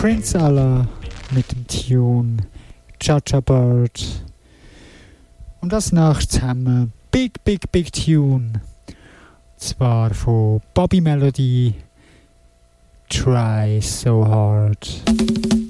Prince Allah mit dem Tune Cha-Cha Bird. Und das nach zusammen Big, Big, Big Tune. Und zwar von Bobby Melody, Try So Hard.